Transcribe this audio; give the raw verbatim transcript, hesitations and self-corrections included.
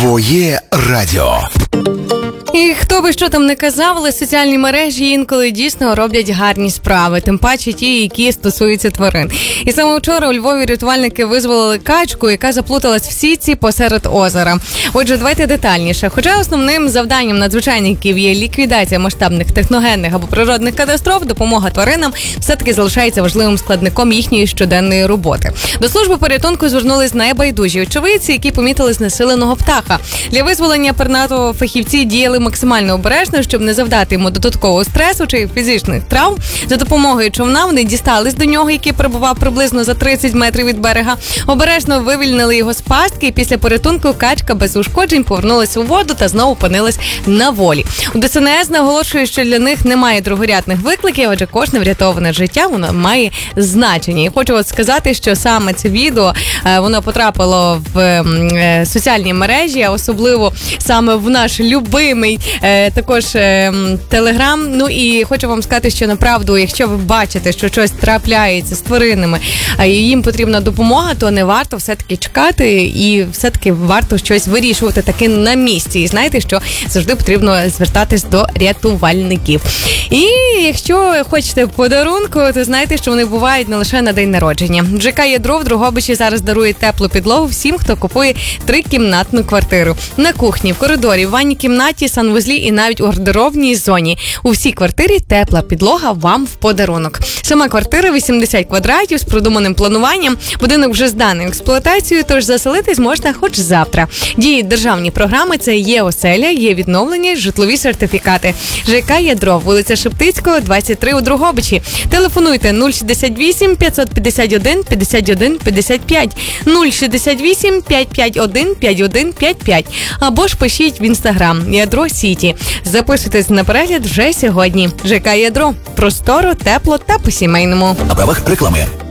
Твоє радіо. І хто би що там не казав, але соціальні мережі інколи дійсно роблять гарні справи, тим паче ті, які стосуються тварин. І саме вчора у Львові рятувальники визволили качку, яка заплуталась в сітці посеред озера. Отже, давайте детальніше. Хоча основним завданням надзвичайників є ліквідація масштабних техногенних або природних катастроф, допомога тваринам все-таки залишається важливим складником їхньої щоденної роботи. До служби порятунку звернулись найбайдужі очевидці, які помітили знесиленого птаха. Для визволення пернатого фахівці діяли максимально обережно, щоб не завдати йому додаткового стресу чи фізичних травм. За допомогою човна вони дістались до нього, який перебував приблизно за тридцять метрів від берега. Обережно вивільнили його з пастки, і після порятунку качка без ушкоджень повернулася у воду та знову опинилась на волі. У ДСНС наголошує, що для них немає другорядних викликів, адже кожне врятоване життя, воно має значення. І хочу от сказати, що саме це відео, воно потрапило в соціальні мережі, а особливо саме в наш любимий Е, також е, Телеграм. Ну і хочу вам сказати, що направду, якщо ви бачите, що щось трапляється з тваринами, а їм потрібна допомога, то не варто все-таки чекати і все-таки варто щось вирішувати таки на місці. І знаєте, що завжди потрібно звертатись до рятувальників. І якщо хочете подарунку, то знаєте, що вони бувають не лише на день народження. ЖК «Ядро» в Дрогобичі зараз дарує теплу підлогу всім, хто купує трикімнатну квартиру. На кухні, в коридорі, в ванній кімнаті, санвузлі і навіть у гардеробній зоні. У всій квартирі тепла підлога вам в подарунок. Сама квартира вісімдесят квадратів з продуманим плануванням. Будинок вже зданий в експлуатацію, тож заселитись можна хоч завтра. Діють державні програми, це є оселя, є відновлення, житлові сертифікати. ЖК «Ядро», вулиця Шептицького, двадцять три у Дрогобичі. Телефонуйте нуль шістдесят вісім п'ятсот п'ятдесят один п'ятдесят один п'ятдесят п'ять, нуль шістдесят вісім п'ятсот п'ятдесят один п'ятдесят один п'ятдесят п'ять, або ж пишіть в інстаграм «Ядро Сіті». Записуйтесь на перегляд вже сьогодні. ЖК «Ядро». Просторо, тепло та по-сімейному. На правах реклами.